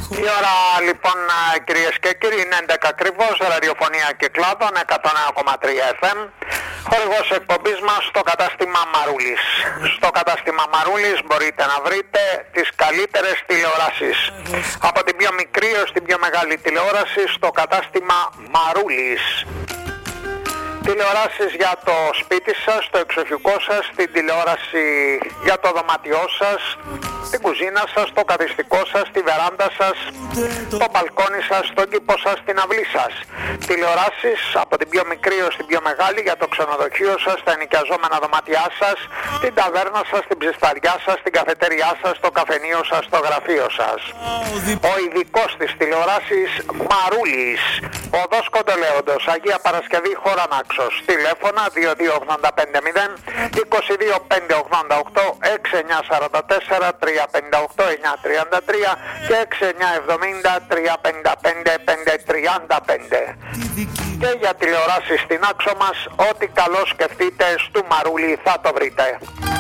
Η ώρα λοιπόν, κυρίες και κύριοι, είναι 11 ακριβώς, ραδιοφωνία Κυκλάδων 101,3 FM. Χορηγός εκπομπής μας στο κατάστημα Μαρούλης. Στο κατάστημα Μαρούλης μπορείτε να βρείτε τις καλύτερες τηλεοράσεις. Από την πιο μικρή έως την πιο μεγάλη τηλεόραση στο κατάστημα Μαρούλης. Τηλεοράσεις για το σπίτι σας, το εξοχικό σας, την τηλεόραση για το δωμάτιό σας, την κουζίνα σας, το καθιστικό σας, τη βεράντα σας, το μπαλκόνι σας, τον κήπο σας, την αυλή σας. Τηλεοράσεις από την πιο μικρή ως την πιο μεγάλη για το ξενοδοχείο σας, τα ενοικιαζόμενα δωμάτιά σας, την ταβέρνα σας, την ψισταριά σας, την καφετεριά σας, το καφενείο σας, το γραφείο σας. Ο ειδικός της τηλεοράσης Μαρούλης, οδός Κοντολέοντος, Αγία Παρασκευή, χώρα Νάξος. Τηλέφωνα 22850 22588 6944 358 933 και 6970 355 535. Και για τηλεοράσεις στην Άξο μας, ό,τι καλό σκεφτείτε, στου Μαρούλη θα το βρείτε.